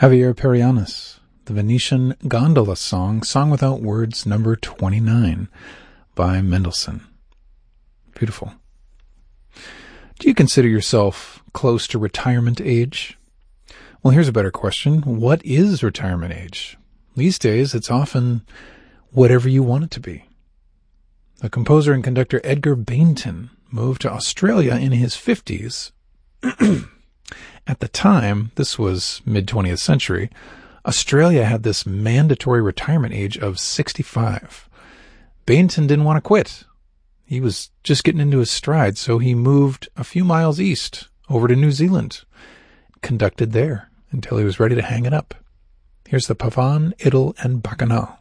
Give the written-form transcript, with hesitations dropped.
Javier Perianis, the Venetian Gondola Song, Song Without Words, number 29 by Mendelssohn. Beautiful. Do you consider yourself close to retirement age? Well, here's a better question. What is retirement age? These days, it's often whatever you want it to be. The composer and conductor Edgar Bainton moved to Australia in his 50s. At the time, this was mid-20th century, Australia had this mandatory retirement age of 65. Bainton didn't want to quit. He was just getting into his stride, so he moved a few miles east over to New Zealand, conducted there until he was ready to hang it up. Here's the Pavan, Idil, and Bacchanal.